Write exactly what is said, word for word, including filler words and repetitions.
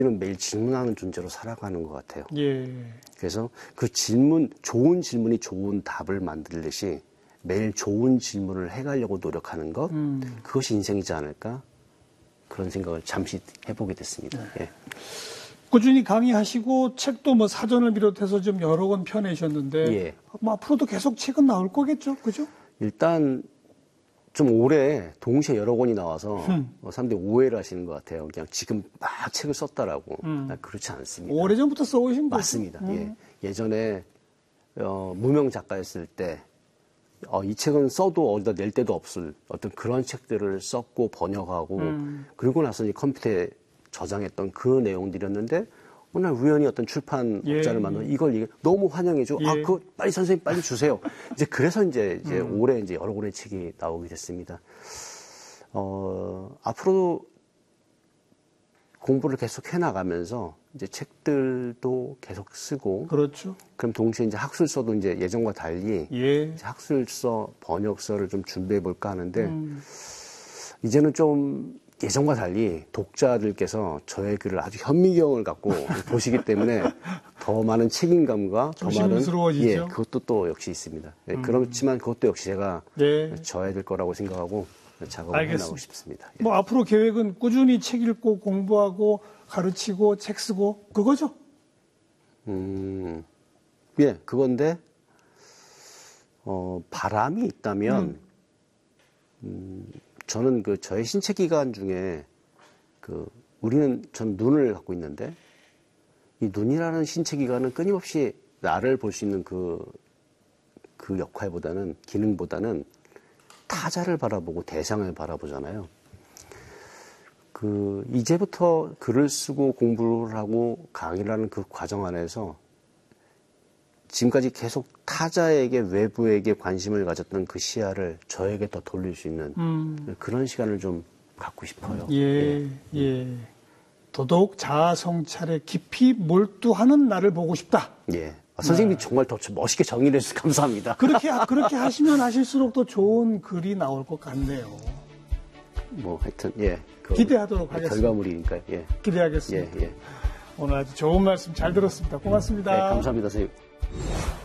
우리는 매일 질문하는 존재로 살아가는 것 같아요. 예. 그래서 그 질문, 좋은 질문이 좋은 답을 만들듯이 매일 좋은 질문을 해가려고 노력하는 것, 음. 그것이 인생이지 않을까? 그런 생각을 잠시 해보게 됐습니다. 네. 예. 꾸준히 강의하시고 책도 뭐 사전을 비롯해서 좀 여러 권 펴내셨는데 예. 뭐 앞으로도 계속 책은 나올 거겠죠, 그죠? 일단 좀 오래 동시에 여러 권이 나와서 음. 사람들이 오해를 하시는 것 같아요. 그냥 지금 막 책을 썼다라고. 음. 그렇지 않습니다. 오래전부터 써오신 거죠? 맞습니다. 음. 예. 예전에 어, 무명 작가였을 때 어, 이 책은 써도 어디다 낼 데도 없을 어떤 그런 책들을 썼고 번역하고 음. 그리고 나서 이 컴퓨터에 저장했던 그 내용들이었는데 어느 날 우연히 어떤 출판업자를 예, 만나 예. 이걸 이게 너무 환영해줘. 예. 아, 그거 빨리 선생님 빨리 주세요. 이제 그래서 이제 이제 음. 올해 이제 여러 권의 책이 나오게 됐습니다. 어, 앞으로도 공부를 계속 해나가면서 이제 책들도 계속 쓰고. 그렇죠. 그럼 동시에 이제 학술서도 이제 예전과 달리 예. 이제 학술서, 번역서를 좀 준비해 볼까 하는데 음. 이제는 좀 예전과 달리 독자들께서 저의 글을 아주 현미경을 갖고 보시기 때문에 더 많은 책임감과 더 많은 예, 그것도 또 역시 있습니다. 예, 음. 그렇지만 그것도 역시 제가 네. 져야 될 거라고 생각하고 작업을 해나가고 싶습니다. 예. 뭐 앞으로 계획은 꾸준히 책 읽고 공부하고 가르치고 책 쓰고 그거죠? 음, 예, 그건데 어, 바람이 있다면. 음. 음, 저는 그 저의 신체 기관 중에 그 우리는 전 눈을 갖고 있는데 이 눈이라는 신체 기관은 끊임없이 나를 볼 수 있는 그, 그 역할보다는 기능보다는 타자를 바라보고 대상을 바라보잖아요. 그 이제부터 글을 쓰고 공부를 하고 강의를 하는 그 과정 안에서 지금까지 계속 타자에게 외부에게 관심을 가졌던 그 시야를 저에게 더 돌릴 수 있는 음. 그런 시간을 좀 갖고 싶어요. 예, 예, 예. 더더욱 자아 성찰에 깊이 몰두하는 나를 보고 싶다. 예. 아, 선생님이 네. 정말 더 멋있게 정의를 해주셔서 감사합니다. 그렇게 그렇게 하시면 하실수록 더 좋은 글이 나올 것 같네요. 뭐 하여튼 예. 그 기대하도록 하겠습니다. 결과물이니까요. 예. 기대하겠습니다. 예, 예. 오늘 아주 좋은 말씀 잘 들었습니다. 고맙습니다. 네, 감사합니다, 선생님.